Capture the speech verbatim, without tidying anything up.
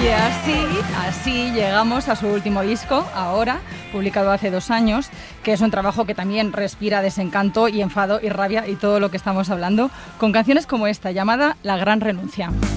Y así, así llegamos a su último disco, Ahora, publicado hace dos años, que es un trabajo que también respira desencanto y enfado y rabia y todo lo que estamos hablando, con canciones como esta, llamada La Gran Renuncia.